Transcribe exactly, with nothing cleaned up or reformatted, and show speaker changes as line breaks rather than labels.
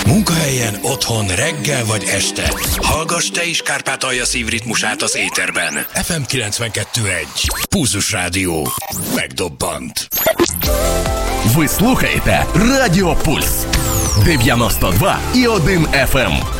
Munkahelyen, otthon, reggel vagy este. Hallgass te is Kárpátalja szívritmusát az éterben. ef em kilencvenkettő egy. Pulzus Rádió. Megdobbant.
Ви слухаєте Радіо Пульс дев'яносто два і один еф ем.